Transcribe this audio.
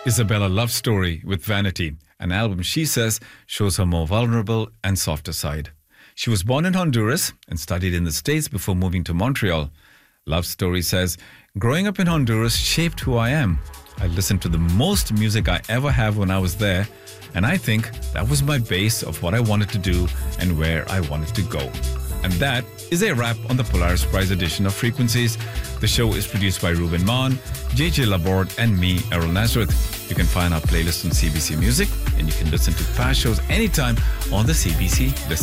Isabella love story with Vanity, an album she says shows her more vulnerable and softer side. She was born in Honduras and studied in the States before moving to Montreal. Love Story says, growing up in Honduras shaped who I am. I listened to the most music I ever have when I was there, and I think that was my base of what I wanted to do and where I wanted to go. And that is a wrap on the Polaris Prize edition of Frequencies. The show is produced by Ruben Maan, JJ Laborde, and me, Errol Nazareth. You can find our playlist on CBC Music, and you can listen to past shows anytime on the CBC Listen